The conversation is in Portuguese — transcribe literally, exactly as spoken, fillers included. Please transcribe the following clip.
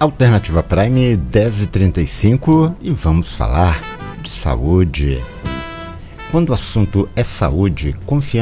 Alternativa Prime, dez e trinta e cinco, e vamos falar de saúde. Quando o assunto é saúde, confiança